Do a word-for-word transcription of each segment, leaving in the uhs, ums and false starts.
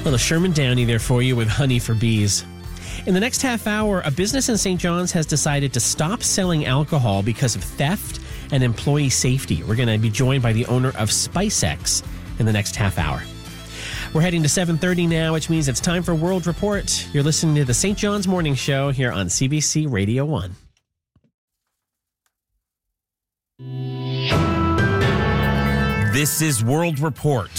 Little Sherman Downey there for you with Honey for Bees. In the next half hour, a business in Saint John's has decided to stop selling alcohol because of theft and employee safety. We're going to be joined by the owner of SpiceX in the next half hour. We're heading to seven thirty now, which means it's time for World Report. You're listening to the Saint John's Morning Show here on C B C Radio one. This is World Report.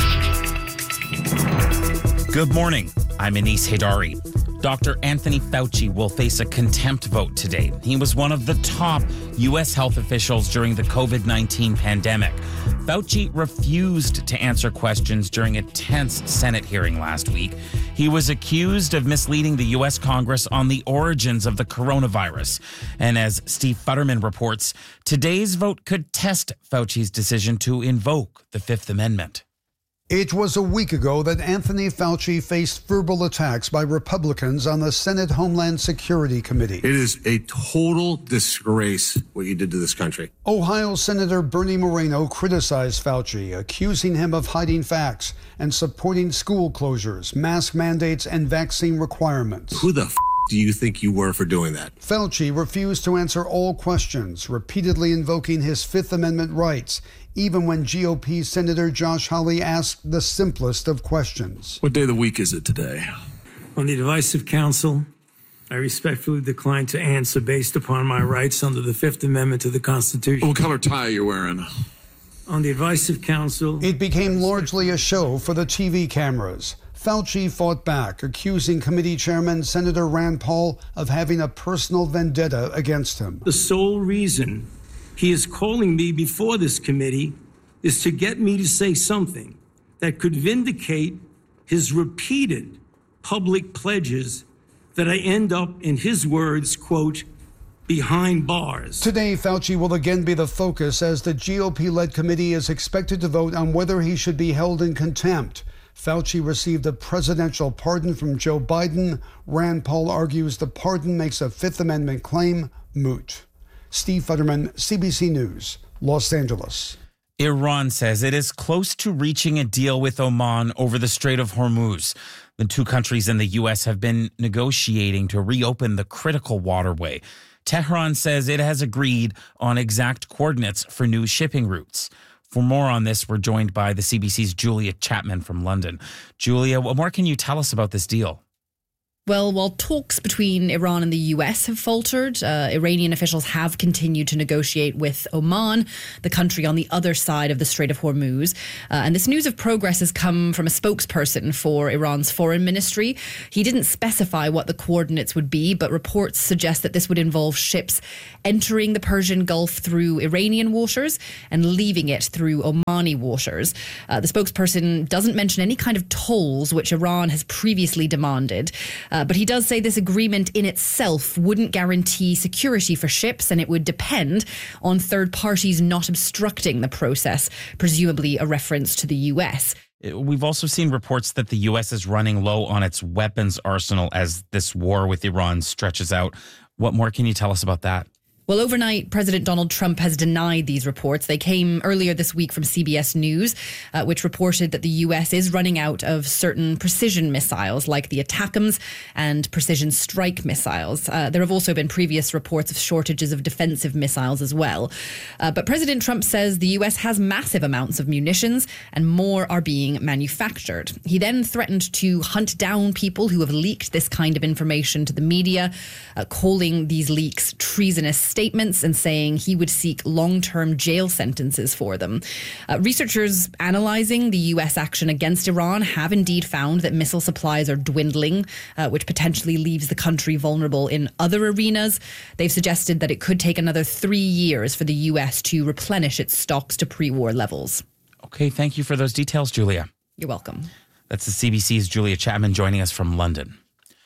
Good morning. I'm Anis Haidari. Doctor Anthony Fauci will face a contempt vote today. He was one of the top U S health officials during the covid nineteen pandemic. Fauci refused to answer questions during a tense Senate hearing last week. He was accused of misleading the U S Congress on the origins of the coronavirus. And as Steve Futterman reports, today's vote could test Fauci's decision to invoke the Fifth Amendment. It was a week ago that Anthony Fauci faced verbal attacks by Republicans on the Senate Homeland Security Committee. It is a total disgrace what you did to this country. Ohio Senator Bernie Moreno criticized Fauci, accusing him of hiding facts and supporting school closures, mask mandates, and vaccine requirements. Who the f- do you think you were for doing that? Fauci refused to answer all questions, repeatedly invoking his Fifth Amendment rights, even when G O P Senator Josh Hawley asked the simplest of questions. What day of the week is it today? On the advice of counsel, I respectfully decline to answer based upon my rights under the Fifth Amendment to the Constitution. What color tie are you wearing? On the advice of counsel... It became largely a show for the T V cameras. Fauci fought back, accusing committee chairman Senator Rand Paul of having a personal vendetta against him. The sole reason he is calling me before this committee is to get me to say something that could vindicate his repeated public pledges that I end up, in his words, quote, behind bars. Today, Fauci will again be the focus as the G O P-led committee is expected to vote on whether he should be held in contempt. Fauci received a presidential pardon from Joe Biden. Rand Paul argues the pardon makes a Fifth Amendment claim moot. Steve Futterman, C B C News, Los Angeles. Iran says it is close to reaching a deal with Oman over the Strait of Hormuz. The two countries and the U S have been negotiating to reopen the critical waterway. Tehran says it has agreed on exact coordinates for new shipping routes. For more on this, we're joined by the C B C's Julia Chapman from London. Julia, what more can you tell us about this deal? Well, while talks between Iran and the U S have faltered, uh, Iranian officials have continued to negotiate with Oman, the country on the other side of the Strait of Hormuz. Uh, and this news of progress has come from a spokesperson for Iran's foreign ministry. He didn't specify what the coordinates would be, but reports suggest that this would involve ships entering the Persian Gulf through Iranian waters and leaving it through Omani waters. Uh, the spokesperson doesn't mention any kind of tolls, which Iran has previously demanded. Uh, but he does say this agreement in itself wouldn't guarantee security for ships, and it would depend on third parties not obstructing the process, presumably a reference to the U S. We've also seen reports that the U S is running low on its weapons arsenal as this war with Iran stretches out. What more can you tell us about that? Well, overnight, President Donald Trump has denied these reports. They came earlier this week from C B S News, uh, which reported that the U S is running out of certain precision missiles like the ATACMS and precision strike missiles. Uh, there have also been previous reports of shortages of defensive missiles as well. Uh, but President Trump says the U S has massive amounts of munitions and more are being manufactured. He then threatened to hunt down people who have leaked this kind of information to the media, uh, calling these leaks treasonous statements and saying he would seek long-term jail sentences for them. Uh, researchers analysing the U S action against Iran have indeed found that missile supplies are dwindling, uh, which potentially leaves the country vulnerable in other arenas. They've suggested that it could take another three years for the U S to replenish its stocks to pre-war levels. Okay, thank you for those details, Julia. You're welcome. That's the C B C's Julia Chapman joining us from London.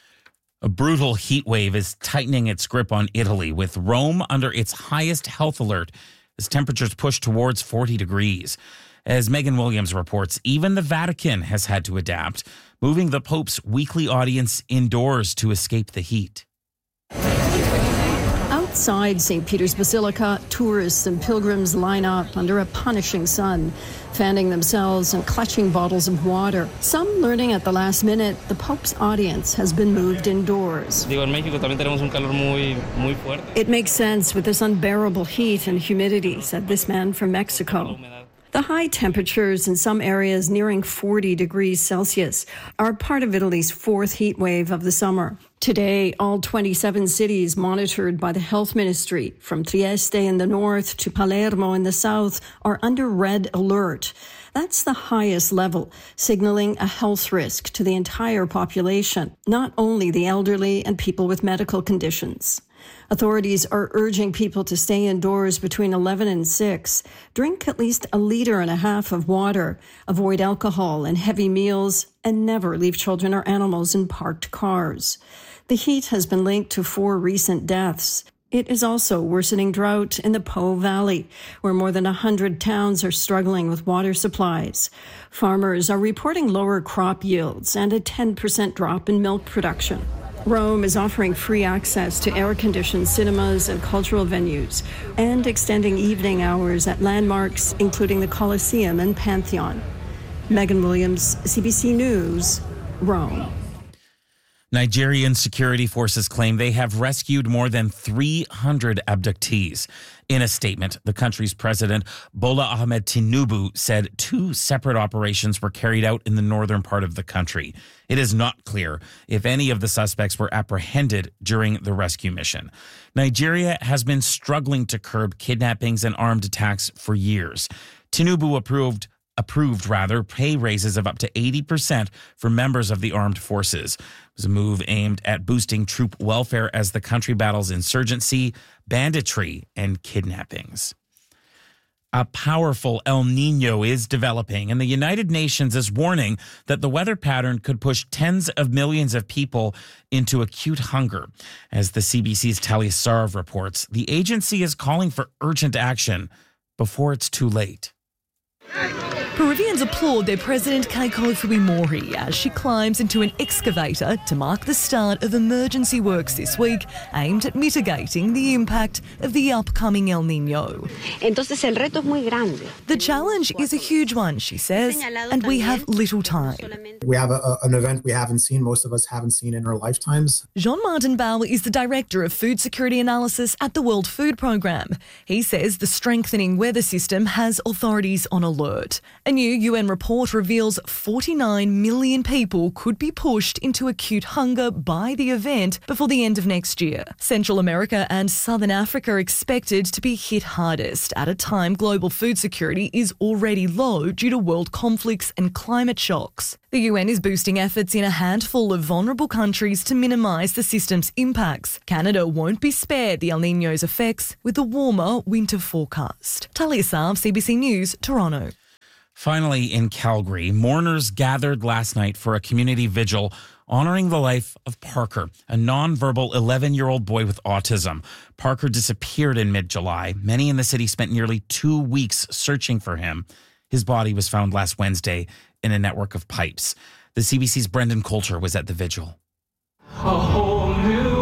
A brutal heat wave is tightening its grip on Italy, with Rome under its highest health alert as temperatures push towards forty degrees. As Megan Williams reports, even the Vatican has had to adapt, moving the Pope's weekly audience indoors to escape the heat. Outside Saint Peter's Basilica, tourists and pilgrims line up under a punishing sun, fanning themselves and clutching bottles of water. Some learning at the last minute the Pope's audience has been moved indoors. It makes sense with this unbearable heat and humidity, said this man from Mexico. The high temperatures in some areas nearing forty degrees Celsius are part of Italy's fourth heat wave of the summer. Today, all twenty-seven cities monitored by the health ministry, from Trieste in the north to Palermo in the south, are under red alert. That's the highest level, signaling a health risk to the entire population, not only the elderly and people with medical conditions. Authorities are urging people to stay indoors between eleven and six. Drink at least a liter and a half of water. Avoid alcohol and heavy meals, and never leave children or animals in parked cars. The heat has been linked to four recent deaths. It is also worsening drought in the Po Valley, where more than one hundred towns are struggling with water supplies. Farmers are reporting lower crop yields and a ten percent drop in milk production. Rome is offering free access to air-conditioned cinemas and cultural venues, and extending evening hours at landmarks, including the Colosseum and Pantheon. Megan Williams, C B C News, Rome. Nigerian security forces claim they have rescued more than three hundred abductees. In a statement, the country's president, Bola Ahmed Tinubu, said two separate operations were carried out in the northern part of the country. It is not clear if any of the suspects were apprehended during the rescue mission. Nigeria has been struggling to curb kidnappings and armed attacks for years. Tinubu approved approved rather pay raises of up to eighty percent for members of the armed forces. It was a move aimed at boosting troop welfare as the country battles insurgency, banditry, and kidnappings. A powerful El Nino is developing, and the United Nations is warning that the weather pattern could push tens of millions of people into acute hunger. As the C B C's Talia Sarv reports, the agency is calling for urgent action before it's too late. Peruvians applaud their president Keiko Fujimori as she climbs into an excavator to mark the start of emergency works this week aimed at mitigating the impact of the upcoming El Nino. Entonces el reto es muy grande. The challenge is a huge one, she says, and we have little time. We have a, an event we haven't seen, most of us haven't seen in our lifetimes. Jean-Martin Bauer is the Director of Food Security Analysis at the World Food Programme. He says the strengthening weather system has authorities on alert. A new U N report reveals forty-nine million people could be pushed into acute hunger by the event before the end of next year. Central America and Southern Africa are expected to be hit hardest at a time global food security is already low due to world conflicts and climate shocks. The U N is boosting efforts in a handful of vulnerable countries to minimise the system's impacts. Canada won't be spared the El Nino's effects with a warmer winter forecast. Talia Sarv, C B C News, Toronto. Finally, in Calgary, mourners gathered last night for a community vigil honoring the life of Parker, a nonverbal eleven-year-old boy with autism. Parker disappeared in mid-July. Many in the city spent nearly two weeks searching for him. His body was found last Wednesday in a network of pipes. The C B C's Brendan Coulter was at the vigil. A whole new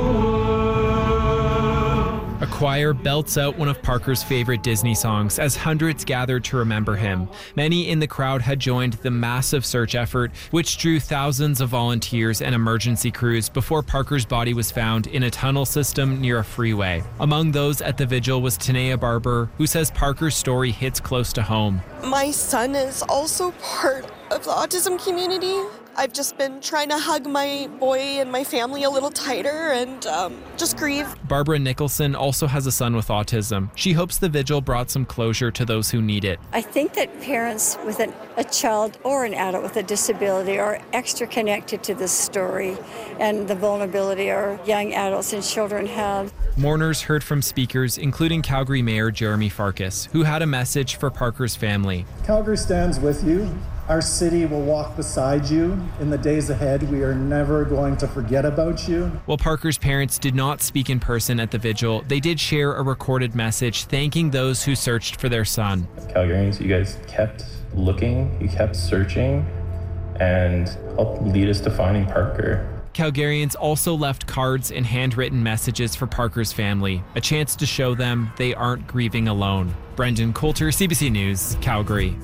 A choir belts out one of Parker's favorite Disney songs as hundreds gathered to remember him. Many in the crowd had joined the massive search effort, which drew thousands of volunteers and emergency crews before Parker's body was found in a tunnel system near a freeway. Among those at the vigil was Tanea Barber, who says Parker's story hits close to home. My son is also part of the autism community. I've just been trying to hug my boy and my family a little tighter and um, just grieve. Barbara Nicholson also has a son with autism. She hopes the vigil brought some closure to those who need it. I think that parents with an, a child or an adult with a disability are extra connected to this story and the vulnerability our young adults and children have. Mourners heard from speakers, including Calgary Mayor Jeremy Farkas, who had a message for Parker's family. Calgary stands with you. Our city will walk beside you. In the days ahead, we are never going to forget about you. While Parker's parents did not speak in person at the vigil, they did share a recorded message thanking those who searched for their son. Calgarians, you guys kept looking, you kept searching, and helped lead us to finding Parker. Calgarians also left cards and handwritten messages for Parker's family, a chance to show them they aren't grieving alone. Brendan Coulter, C B C News, Calgary.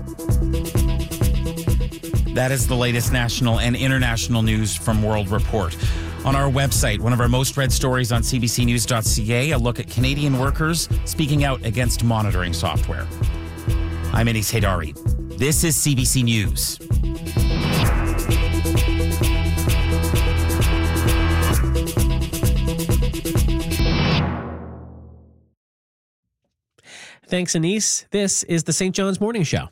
That is the latest national and international news from World Report. On our website, one of our most read stories on c b c news dot c a, a look at Canadian workers speaking out against monitoring software. I'm Anis Haydari. This is C B C News. Thanks, Anis. This is the Saint John's Morning Show.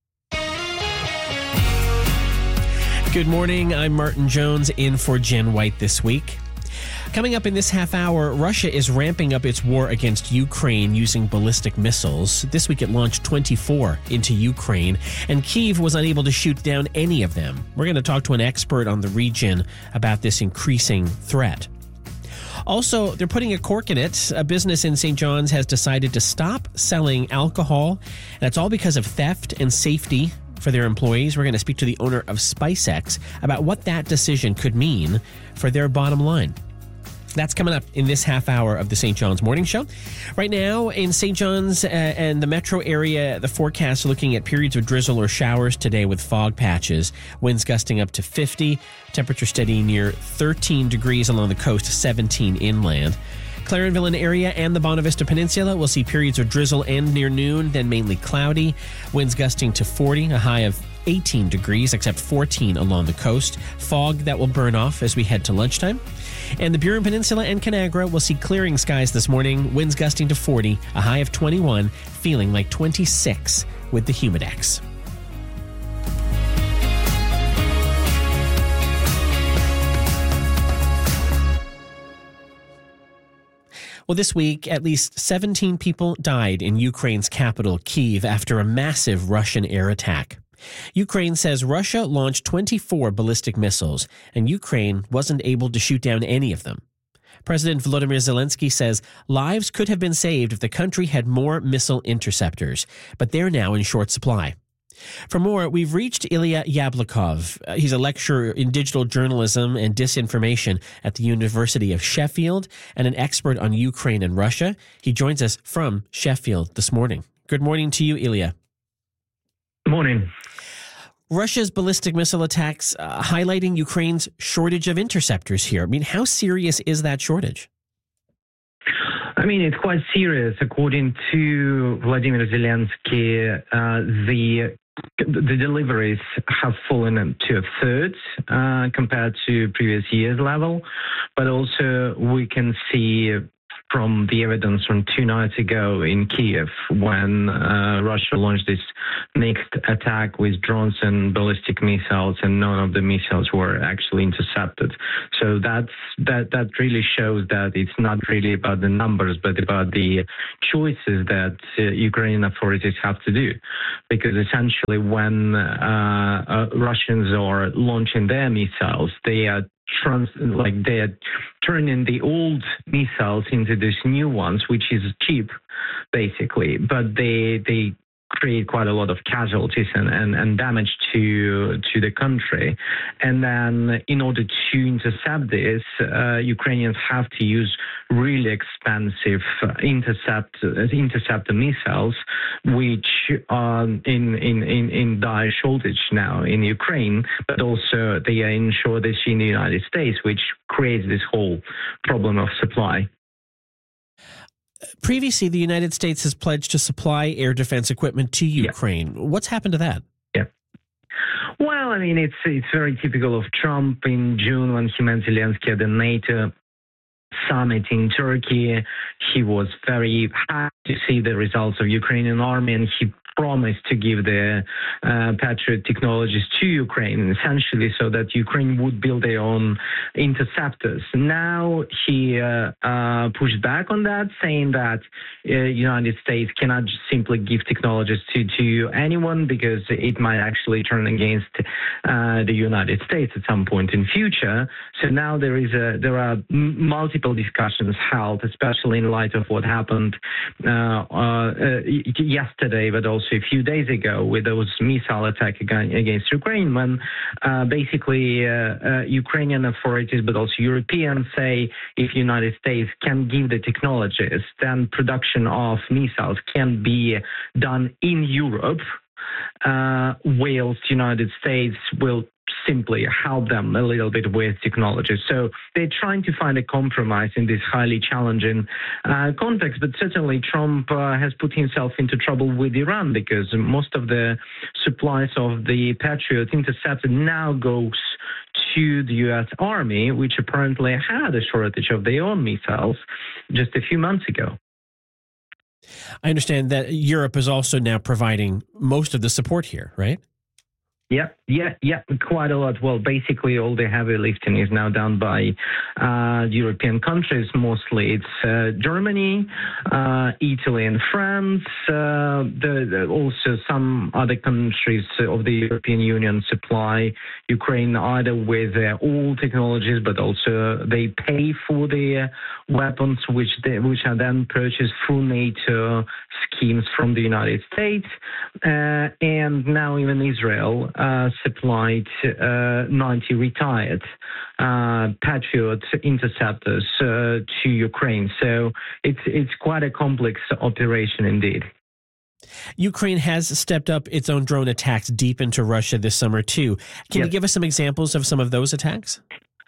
Good morning. I'm Martin Jones in for Jen White this week. Coming up in this half hour, Russia is ramping up its war against Ukraine using ballistic missiles. This week it launched twenty-four into Ukraine, and Kyiv was unable to shoot down any of them. We're going to talk to an expert on the region about this increasing threat. Also, they're putting a cork in it. A business in Saint John's has decided to stop selling alcohol. That's all because of theft and safety for their employees. We're going to speak to the owner of SpiceX about what that decision could mean for their bottom line. That's coming up in this half hour of the Saint John's Morning Show. Right now in Saint John's uh, and the metro area, the forecast looking at periods of drizzle or showers today with fog patches. Winds gusting up to fifty. Temperature steady near thirteen degrees along the coast, seventeen inland. Clarenville area and the Bonavista Peninsula will see periods of drizzle and near noon, then mainly cloudy. Winds gusting to forty, a high of eighteen degrees, except fourteen along the coast. Fog that will burn off as we head to lunchtime. And the Burin Peninsula and Conagra will see clearing skies this morning, winds gusting to forty, a high of twenty-one, feeling like twenty-six with the Humidex. Well, this week, at least seventeen people died in Ukraine's capital, Kyiv, after a massive Russian air attack. Ukraine says Russia launched twenty-four ballistic missiles, and Ukraine wasn't able to shoot down any of them. President Volodymyr Zelensky says lives could have been saved if the country had more missile interceptors, but they're now in short supply. For more, we've reached Ilya Yablokov. Uh, he's a lecturer in digital journalism and disinformation at the University of Sheffield and an expert on Ukraine and Russia. He joins us from Sheffield this morning. Good morning to you, Ilya. Morning. Russia's ballistic missile attacks uh, highlighting Ukraine's shortage of interceptors here. I mean, how serious is that shortage? I mean, it's quite serious. According to Vladimir Zelensky, uh, the the deliveries have fallen to a third uh, compared to previous year's level. But also we can see from the evidence from two nights ago in Kyiv when uh, Russia launched this mixed attack with drones and ballistic missiles, and none of the missiles were actually intercepted. So that's that that really shows that it's not really about the numbers, but about the choices that uh, Ukrainian authorities have to do. Because essentially when uh, uh, Russians are launching their missiles, they are Trans, like they're turning the old missiles into these new ones, which is cheap, basically. But they they create quite a lot of casualties and, and, and damage to to the country. And then in order to intercept this, uh, Ukrainians have to use really expensive intercept interceptor missiles, which are in, in, in, in dire shortage now in Ukraine, but also they are in shortage in the United States, which creates this whole problem of supply. Previously, the United States has pledged to supply air defense equipment to Ukraine. Yeah. What's happened to that? Yeah. Well, I mean, it's it's very typical of Trump. In June, when he met Zelensky at the NATO summit in Turkey, he was very happy to see the results of Ukrainian army, and he promised to give the uh, Patriot technologies to Ukraine, essentially so that Ukraine would build their own interceptors. Now he uh, uh, pushed back on that, saying that uh, United States cannot just simply give technologies to, to anyone because it might actually turn against uh, the United States at some point in future. So now there is a there are m- multiple discussions held, especially in light of what happened uh, uh, uh, yesterday, but also also a few days ago with those missile attacks against Ukraine, when uh, basically uh, uh, Ukrainian authorities, but also Europeans say if United States can give the technologies, then production of missiles can be done in Europe, uh, whilst United States will simply help them a little bit with technology. So they're trying to find a compromise in this highly challenging uh, context. But certainly Trump uh, has put himself into trouble with Iran, because most of the supplies of the Patriot Interceptor now goes to the U S Army, which apparently had a shortage of their own missiles just a few months ago. I understand that Europe is also now providing most of the support here, right? Yeah, yeah, yeah, quite a lot. Well, basically all the heavy lifting is now done by uh, European countries. Mostly it's uh, Germany, uh, Italy and France. Uh, the, the, also some other countries of the European Union supply Ukraine either with uh, all technologies, but also they pay for the weapons which they, which are then purchased through NATO schemes from the United States. Uh, and now even Israel Uh, supplied uh, ninety retired uh, Patriot interceptors uh, to Ukraine. So it's it's quite a complex operation indeed. Ukraine has stepped up its own drone attacks deep into Russia this summer too. Can Yep. you give us some examples of some of those attacks?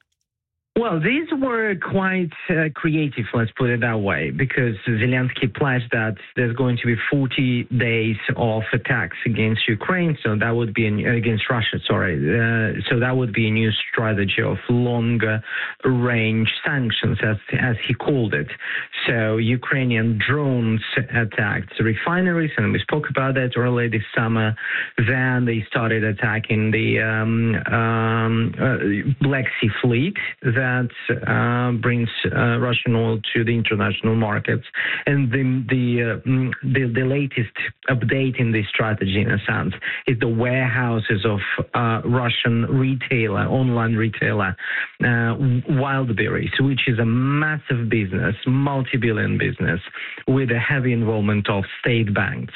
Well, these were quite uh, creative, let's put it that way, because Zelensky pledged that there's going to be forty days of attacks against Ukraine, so that would be an, against Russia, sorry. Uh, so that would be a new strategy of longer range sanctions, as as he called it. So Ukrainian drones attacked refineries, and we spoke about that earlier this summer. Then they started attacking the um, um, uh, Black Sea Fleet that that uh, brings uh, Russian oil to the international markets. And the the, uh, the the latest update in this strategy, in a sense, is the warehouses of uh, Russian retailer, online retailer, uh, Wildberries, which is a massive business, multi-billion business, with a heavy involvement of state banks.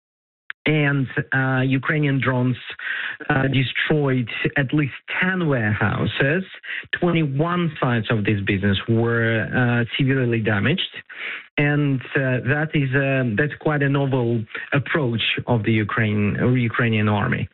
And uh, Ukrainian drones uh, destroyed at least ten warehouses. twenty-one sites of this business were uh, severely damaged. And uh, that is uh, that's quite a novel approach of the Ukraine, Ukrainian army.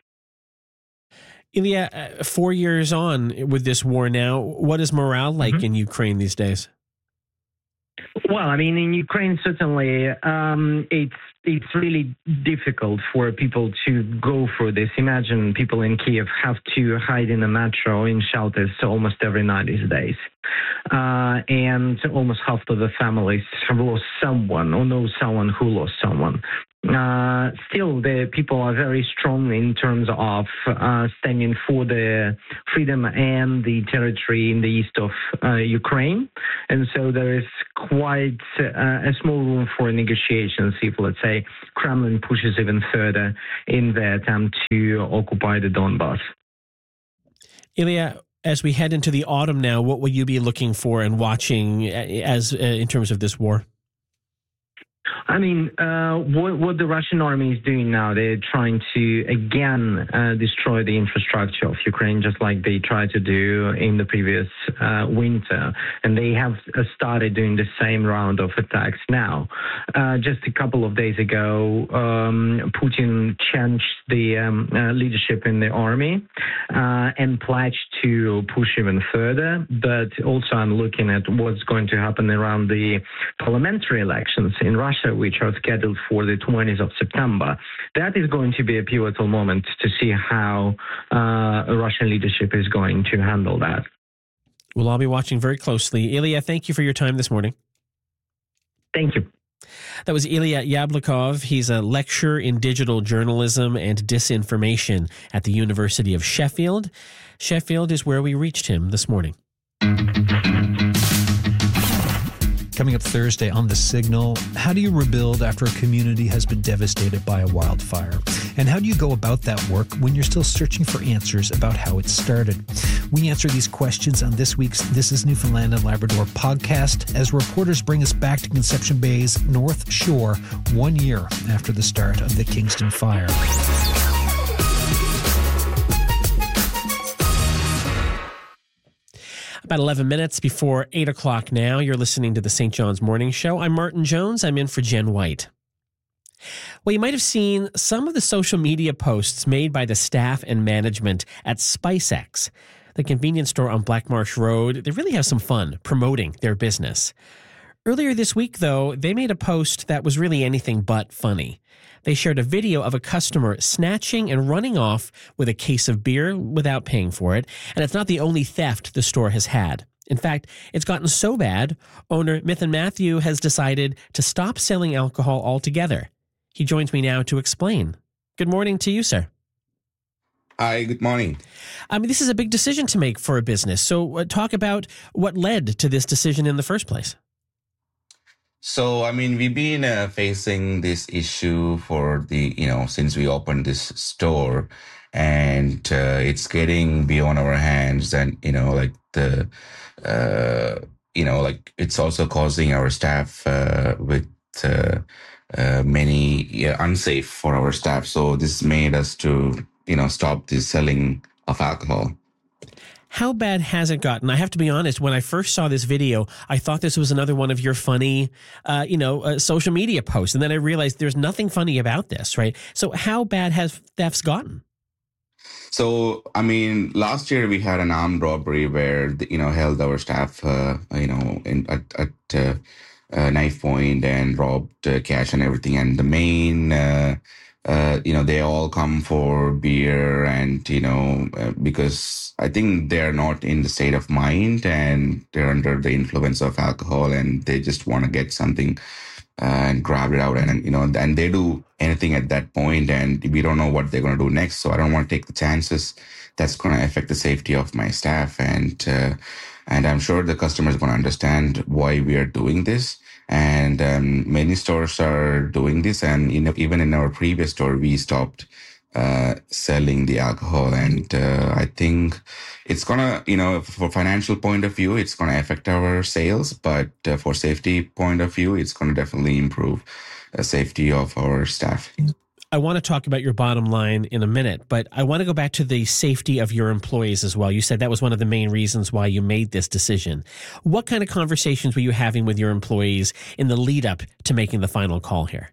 Ilya, uh, four years on with this war now, what is morale like mm-hmm. in Ukraine these days? Well, I mean, in Ukraine, certainly, um, it's it's really difficult for people to go through this. Imagine people in Kiev have to hide in a metro in shelters almost every night these days. Uh, and almost half of the families have lost someone or know someone who lost someone. Uh, still, the people are very strong in terms of uh, standing for the freedom and the territory in the east of uh, Ukraine. And so there is quite uh, a small room for negotiations if, let's say, Kremlin pushes even further in their attempt to occupy the Donbass. Ilya, as we head into the autumn now, what will you be looking for and watching as uh, in terms of this war? I mean, uh, what, what the Russian army is doing now, they're trying to, again, uh, destroy the infrastructure of Ukraine, just like they tried to do in the previous uh, winter. And they have uh, started doing the same round of attacks now. Uh, just a couple of days ago, um, Putin changed the um, uh, leadership in the army uh, and pledged to push even further. But also I'm looking at what's going to happen around the parliamentary elections in Russia, which are scheduled for the twentieth of September. That is going to be a pivotal moment to see how uh, Russian leadership is going to handle that. We'll all be watching very closely. Ilya, thank you for your time this morning. Thank you. That was Ilya Yablokov. He's a lecturer in digital journalism and disinformation at the University of Sheffield. Sheffield is where we reached him this morning. Coming up Thursday on The Signal, how do you rebuild after a community has been devastated by a wildfire? And how do you go about that work when you're still searching for answers about how it started? We answer these questions on this week's This is Newfoundland and Labrador podcast as reporters bring us back to Conception Bay's North Shore one year after the start of the Kingston Fire. About eleven minutes before eight o'clock now, you're listening to the Saint John's Morning Show. I'm Martin Jones. I'm in for Jen White. Well, you might have seen some of the social media posts made by the staff and management at SpiceX, the convenience store on Black Marsh Road. They really have some fun promoting their business. Earlier this week, though, they made a post that was really anything but funny. They shared a video of a customer snatching and running off with a case of beer without paying for it. And it's not the only theft the store has had. In fact, it's gotten so bad, owner Mithan Matthew has decided to stop selling alcohol altogether. He joins me now to explain. Good morning to you, sir. Hi, good morning. I mean, this is a big decision to make for a business. So uh, talk about what led to this decision in the first place. So, I mean, we've been uh, facing this issue for the, you know, since we opened this store, and uh, it's getting beyond our hands. And, you know, like the, uh, you know, like it's also causing our staff uh, with uh, uh, many yeah, unsafe for our staff. So this made us to, you know, stop the selling of alcohol. How bad has it gotten? I have to be honest, when I first saw this video, I thought this was another one of your funny, uh, you know, uh, social media posts. And then I realized there's nothing funny about this, right? So how bad has thefts gotten? So, I mean, last year we had an armed robbery where, you know, held our staff, uh, you know, in, at, at uh, uh, knife point and robbed uh, cash and everything. And the main... Uh, Uh, you know, they all come for beer and, you know, uh, because I think they're not in the state of mind and they're under the influence of alcohol and they just want to get something uh, and grab it out. And, you know, and they do anything at that point and we don't know what they're going to do next. So I don't want to take the chances that's going to affect the safety of my staff. And, uh, and I'm sure the customer is going to understand why we are doing this. And um, many stores are doing this. And you know, even in our previous store, we stopped uh, selling the alcohol. And uh, I think it's going to, you know, for financial point of view, it's going to affect our sales. But uh, for safety point of view, it's going to definitely improve the safety of our staff. I want to talk about your bottom line in a minute, but I want to go back to the safety of your employees as well. You said that was one of the main reasons why you made this decision. What kind of conversations were you having with your employees in the lead up to making the final call here?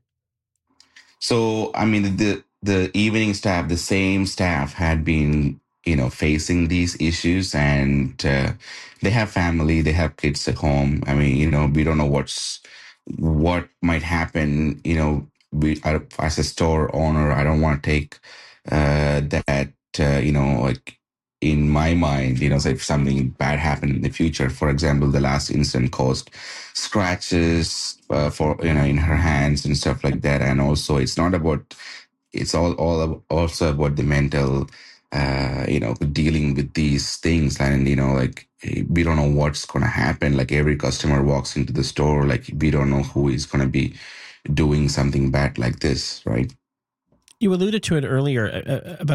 So, I mean, the the evening staff, the same staff had been, you know, facing these issues and uh, they have family, they have kids at home. I mean, you know, we don't know what's what might happen, you know. We, as a store owner, I don't want to take uh, that, uh, you know, like in my mind, you know, so if something bad happened in the future, for example, the last incident caused scratches uh, for, you know, in her hands and stuff like that. And also it's not about, it's all, all also about the mental, uh, you know, dealing with these things. And, you know, like we don't know what's going to happen. Like every customer walks into the store, like we don't know who is going to be doing something bad like this, right? You alluded to it earlier uh, about